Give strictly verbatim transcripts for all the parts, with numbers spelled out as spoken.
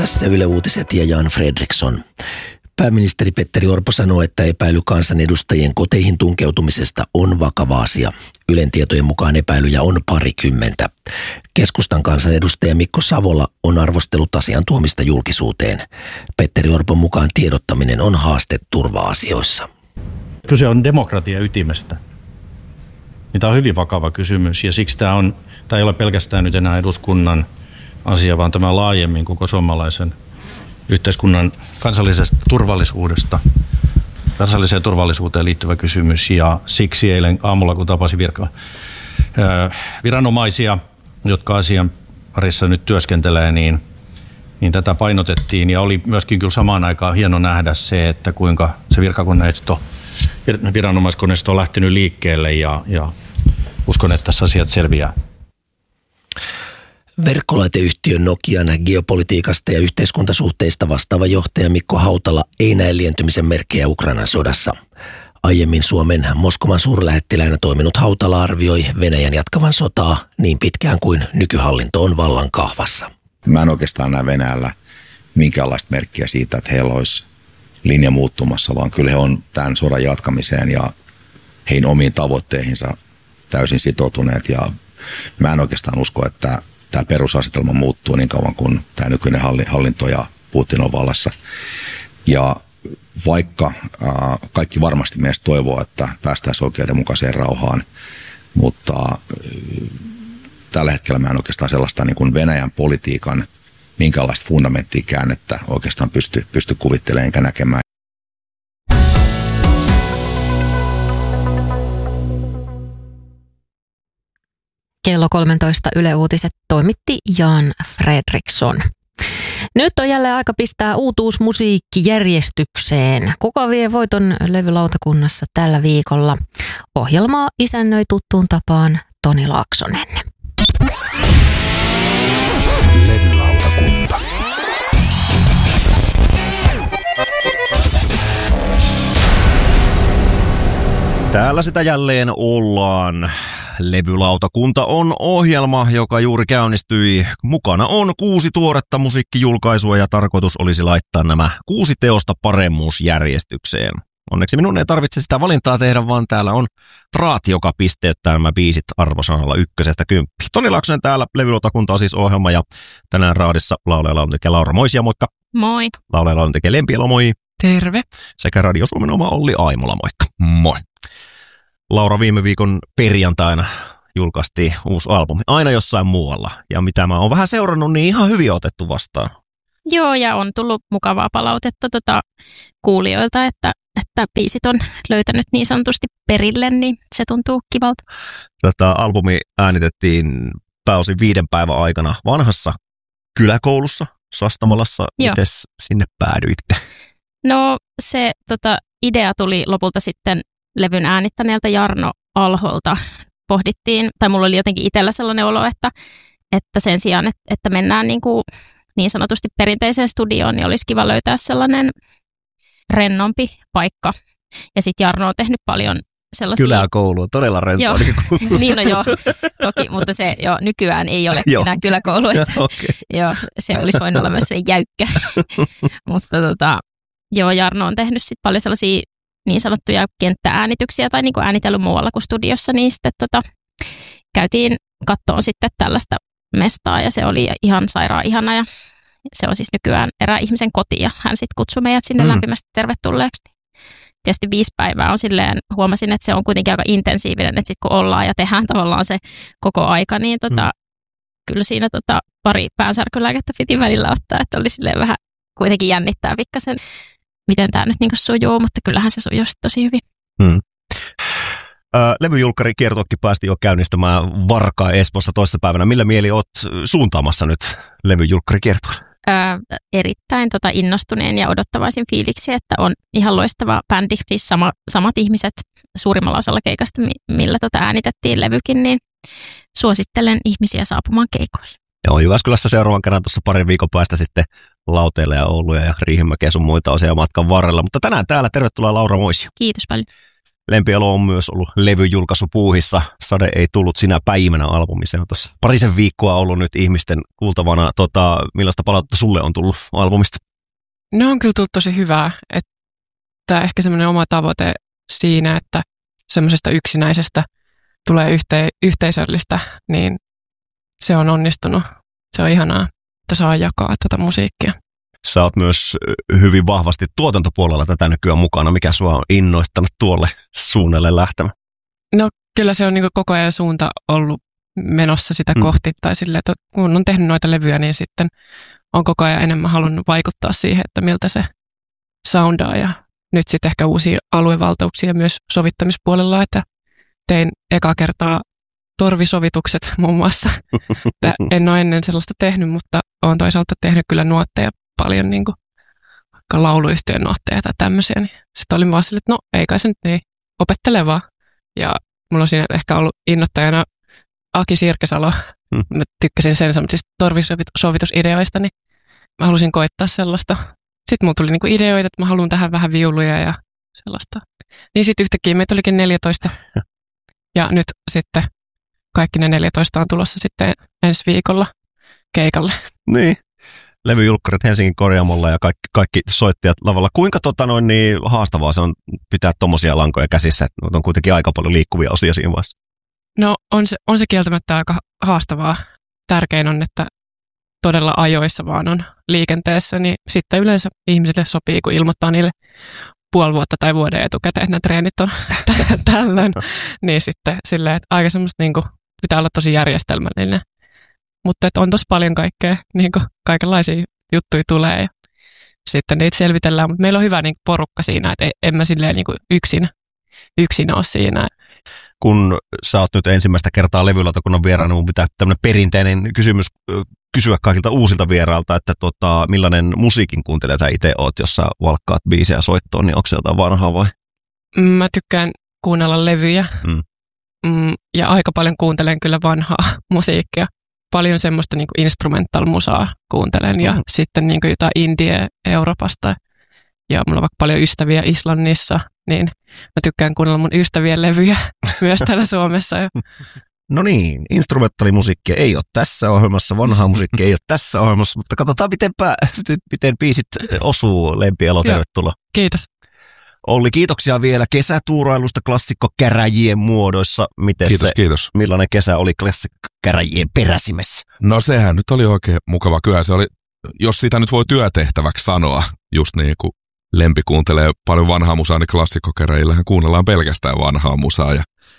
Tässä Yle Uutiset ja Jan Fredriksson. Pääministeri Petteri Orpo sanoo, että epäily kansanedustajien koteihin tunkeutumisesta on vakava asia. Ylen tietojen mukaan epäilyjä on parikymmentä. Keskustan kansanedustaja Mikko Savola on arvostellut asian tuomista julkisuuteen. Petteri Orpon mukaan tiedottaminen on haaste turva-asioissa. Kyse on demokratian ytimestä. Tämä on hyvin vakava kysymys ja siksi tämä, on, tämä ei ole pelkästään nyt enää eduskunnan asia, vaan tämä laajemmin koko suomalaisen yhteiskunnan kansallisesta turvallisuudesta, kansalliseen turvallisuuteen liittyvä kysymys. Ja siksi eilen aamulla, kun tapasin virka, viranomaisia, jotka asian parissa nyt työskentelee, niin, niin tätä painotettiin. Ja oli myöskin kyllä samaan aikaan hieno nähdä se, että kuinka se virkakoneisto, viranomaiskoneisto on lähtenyt liikkeelle ja, ja uskon, että tässä asiat selviää. Verkkolaiteyhtiön Nokian geopolitiikasta ja yhteiskuntasuhteista vastaava johtaja Mikko Hautala ei näe lientymisen merkkejä Ukrainan sodassa. Aiemmin Suomen Moskovan suurlähettiläänä toiminut Hautala arvioi Venäjän jatkavan sotaa niin pitkään kuin nykyhallinto on vallan kahvassa. Mä en oikeastaan näe Venäjällä minkäänlaista merkkiä siitä, että heillä olisi linja muuttumassa, vaan kyllä he on tämän sodan jatkamiseen ja heidän omiin tavoitteihinsa täysin sitoutuneet. Ja mä en oikeastaan usko, että tämä perusasetelma muuttuu niin kauan kuin tämä nykyinen hallinto ja Putin on vallassa. Ja vaikka ää, kaikki varmasti meistä toivoo, että päästäisiin oikeudenmukaiseen rauhaan, mutta ää, tällä hetkellä mä en oikeastaan sellaista niin kuin Venäjän politiikan minkälaista fundamenttia käännettä oikeastaan pysty, pysty kuvittelemaan enkä näkemään. Kello kolmetoista Yle Uutiset toimitti Jan Fredriksson. Nyt on jälleen aika pistää uutuusmusiikki järjestykseen. Kuka vie voiton levylautakunnassa tällä viikolla? Ohjelmaa isännöi tuttuun tapaan Toni Laaksonen. Levylautakunta. Täällä sitä jälleen ollaan. Levylautakunta on ohjelma, joka juuri käynnistyi. Mukana on kuusi tuoretta musiikkijulkaisua ja tarkoitus olisi laittaa nämä kuusi teosta paremmuusjärjestykseen. Onneksi minun ei tarvitse sitä valintaa tehdä, vaan täällä on raati, joka pisteyttää nämä biisit arvosanalla ykkösestä kymppiin. Toni Laaksonen täällä, Levylautakunta on siis ohjelma ja tänään raadissa laulaja lauluntekijä Laura Moisia, moikka. Moi. Laulaja lauluntekijä Lempielo, moi. Terve. Sekä Radio Suomen oma Olli Aimola, moikka. Moi. Laura, viime viikon perjantaina julkaistiin uusi albumi, aina jossain muualla. Ja mitä mä oon vähän seurannut, niin ihan hyvin otettu vastaan. Joo, ja on tullut mukavaa palautetta tota, kuulijoilta, että, että biisit on löytänyt niin sanotusti perille, niin se tuntuu kivalta. Tätä albumi äänitettiin pääosin viiden päivän aikana vanhassa kyläkoulussa Sastamalassa. Mites sinne päädyitte? No se tota, idea tuli lopulta sitten levyn äänittäneeltä Jarno Alholta. Pohdittiin, tai mulla oli jotenkin itsellä sellainen olo, että, että sen sijaan, että, että mennään niin, kuin niin sanotusti perinteiseen studioon, niin olisi kiva löytää sellainen rennompi paikka. Ja sitten Jarno on tehnyt paljon sellaisia... Kyläkoulu on todella rentoa. Joo, niin no joo, toki, mutta se jo nykyään ei ole enää kyläkoulu. Että, okay. Joo, se olisi voinut olla myös se jäykkä. Mutta tota, joo, Jarno on tehnyt sitten paljon sellaisia niin sanottuja kenttääänityksiä tai niin kuin äänitellyt muualla kuin studiossa, niin sitten tota, käytiin kattoon sitten tällaista mestaa ja se oli ihan sairaan ihana ja se on siis nykyään erään ihmisen koti ja hän sitten kutsui meidät sinne mm. lämpimästi tervetulleeksi. Tietysti viisi päivää on silleen, huomasin, että se on kuitenkin aika intensiivinen, että sitten kun ollaan ja tehdään tavallaan se koko aika, niin tota, mm. kyllä siinä tota, pari päänsärkylääkettä piti välillä ottaa, että oli silleen vähän kuitenkin jännittää pikkasen, miten tämä nyt niinku sujuu, mutta kyllähän se sujuu tosi hyvin. Hmm. Levyjulkkari kiertuekin päästi jo käynnistämään Varkaa Espoossa toisessa päivänä. Millä mieli olet suuntaamassa nyt levyjulkkari kiertueelle? Öö, erittäin tota, innostuneen ja odottavaisin fiiliksi, että on ihan loistava bändi, siis sama, samat ihmiset suurimmalla osalla keikasta, millä tota äänitettiin levykin, niin suosittelen ihmisiä saapumaan keikoille. Joo, Jyväskylässä seuraavan kerran tuossa parin viikon päästä sitten Lauteille ja Ouluja ja Riihimäkeä sun muita osia matkan varrella. Mutta tänään täällä tervetuloa Laura Moisia. Kiitos paljon. Lempielo on myös ollut levyjulkaisupuuhissa. Sade ei tullut sinä päivänä albumi. Se on tuossa parisen viikkoa ollut nyt ihmisten kuultavana. Tota, millaista palautetta sulle on tullut albumista? Ne on kyllä tullut tosi hyvää. Että ehkä semmoinen oma tavoite siinä, että semmoisesta yksinäisestä tulee yhte- yhteisöllistä, niin se on onnistunut. Se on ihanaa, että saa jakaa tätä musiikkia. Sä oot myös hyvin vahvasti tuotantopuolella tätä nykyään mukana. Mikä sua on innoittanut tuolle suunnalle lähtemään? No kyllä se on niin koko ajan suunta ollut menossa sitä kohti. Mm. Tai sille, että kun on tehnyt noita levyjä, niin sitten on koko ajan enemmän halunnut vaikuttaa siihen, että miltä se soundaa. Ja nyt sitten ehkä uusia aluevaltauksia myös sovittamispuolella, että tein eka kertaa torvisovitukset muun muassa. En ole ennen sellaista tehnyt, mutta olen toisaalta tehnyt kyllä nuotteja paljon, niin kuin lauluyhtiön nuotteja tai tämmöisiä. Niin sitten olin vaan sille, että no ei kai se nyt niin, opettele vaan. Ja mulla on siinä ehkä ollut innoittajana Aki Sirkesalo. Mä tykkäsin sen semmoisista torvisovitusideoista, niin mä halusin koittaa sellaista. Sitten mulla tuli niinku ideoita, että mä haluan tähän vähän viuluja ja sellaista. Niin sitten yhtäkkiä meitä olikin neljätoista. Ja nyt sitten kaikki ne neljätoista on tulossa sitten ensi viikolla keikalle. Niin. Levyjulkkarit Helsingin Korjaamolla ja kaikki, kaikki soittajat lavalla. Kuinka tota noin niin haastavaa se on pitää tommosia lankoja käsissä? On kuitenkin aika paljon liikkuvia osia siinä vaiheessa. No on se, on se kieltämättä aika haastavaa. Tärkein on, että todella ajoissa vaan on liikenteessä, niin sitten yleensä ihmisille sopii, kun ilmoittaa niille puoli vuotta tai vuoden etukäteen, että nämä treenit on tällöin. Niin sitten silleen, että aika semmoista niin kuin, pitää olla tosi järjestelmällinen. Mutta on tossa paljon kaikkea, niin kuin kaikenlaisia juttuja tulee ja sitten niitä selvitellään. Mutta meillä on hyvä niin kuin porukka siinä, että en mä silleen niin kuin yksin, yksin ole siinä. Kun sä oot nyt ensimmäistä kertaa levylautakunnan vieraana, niin mun pitää tämmöinen perinteinen kysymys kysyä kaikilta uusilta vierailta, että tota, millainen musiikin kuuntelija sä itse oot, jos sä valkkaat biisejä soittoon, niin onko se jotain vanhaa vai? Mä tykkään kuunnella levyjä mm. Mm, ja aika paljon kuuntelen kyllä vanhaa musiikkia. Paljon semmoista niin kuin instrumental-musaa kuuntelen ja mm. sitten niin kuin jotain indie Euroopasta. Ja mulla on vaikka paljon ystäviä Islannissa, niin mä tykkään kuunnella mun ystävien levyjä myös täällä Suomessa. No niin, instrumentaalimusiikkia ei ole tässä ohjelmassa, vanhaa musiikkia ei ole tässä ohjelmassa, mutta katsotaan miten, pää, miten biisit osuu. Lempielo, tervetuloa. Kiitos. Olli, kiitoksia vielä kesätuurailusta klassikkokäräjien muodoissa. Miten kiitos, se, kiitos. Millainen kesä oli klassikkokäräjien peräsimessä? No sehän nyt oli oikein mukava. Kyllä se oli, jos sitä nyt voi työtehtäväksi sanoa, just niin kuin Lempi kuuntelee paljon vanhaa musaa, niin klassikkokäräjillähän kuunnellaan pelkästään vanhaa musaa. Ja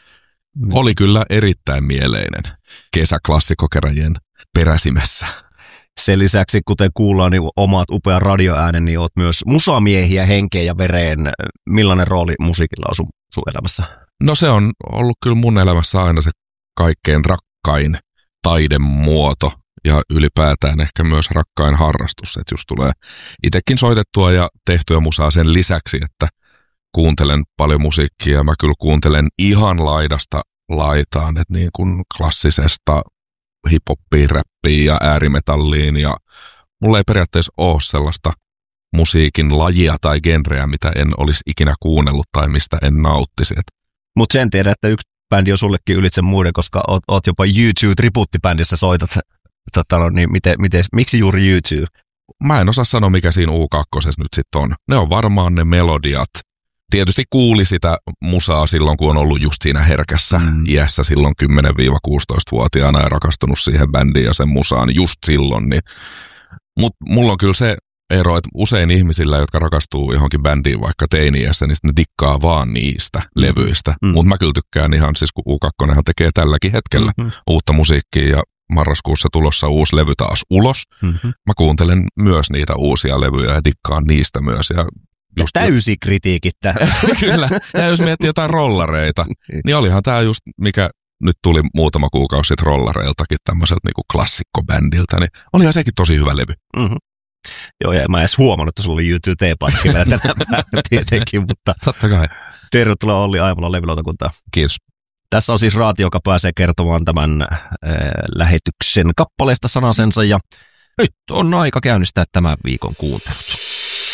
mm. oli kyllä erittäin mieleinen kesä klassikkokäräjien peräsimessä. Sen lisäksi, kuten kuullaan, niin omat upean radioäänen, niin oot myös musamiehiä henkeen ja vereen. Millainen rooli musiikilla on sun, sun elämässä? No se on ollut kyllä mun elämässä aina se kaikkein rakkain taidemuoto ja ylipäätään ehkä myös rakkain harrastus. Että just tulee itsekin soitettua ja tehtyä musaa sen lisäksi, että kuuntelen paljon musiikkia. Mä kyllä kuuntelen ihan laidasta laitaan, että niin kuin klassisesta hiphoppiin, räppiin ja äärimetalliin ja mulla ei periaatteessa ole sellaista musiikin lajia tai genreä, mitä en olisi ikinä kuunnellut tai mistä en nauttisi. Mutta sen tiedän, että yksi bändi on sullekin ylitse muiden, koska oot, oot jopa YouTube-tribuuttibändissä soitat. Tota, no, niin miten, miten, miksi juuri YouTube? Mä en osaa sanoa, mikä siinä U kaksi nyt sitten on. Ne on varmaan ne melodiat. Tietysti kuuli sitä musaa silloin, kun on ollut just siinä herkässä mm. iässä silloin kymmenen-kuusitoista-vuotiaana ja rakastunut siihen bändiin ja sen musaan just silloin. Niin. Mutta mulla on kyllä se ero, että usein ihmisillä, jotka rakastuu johonkin bändiin vaikka teini-iässä, niin ne dikkaa vaan niistä mm. levyistä. Mm. Mutta mä kyllä tykkään ihan, siis kun U kaksi tekee tälläkin hetkellä mm-hmm. uutta musiikkia ja marraskuussa tulossa uusi levy taas ulos. Mm-hmm. Mä kuuntelen myös niitä uusia levyjä ja dikkaan niistä myös ja just täysi kritiikittä. Kyllä. Ja jos miettii jotain rollareita, niin olihan tämä just, mikä nyt tuli muutama kuukausi sitten rollareiltakin tämmöiseltä niinku klassikkobändiltä, niin olihan sekin tosi hyvä levy. Mm-hmm. Joo, ja mä en edes huomannut, että sulla oli YouTube T-paikki vielä tänä päivänä tietenkin, mutta totta kai. Tervetuloa Olli Aimola levylautakuntaan. Kiitos. Tässä on siis Raati, joka pääsee kertomaan tämän äh, lähetyksen kappaleesta sanasensa, ja nyt on aika käynnistää tämän viikon kuuntelut.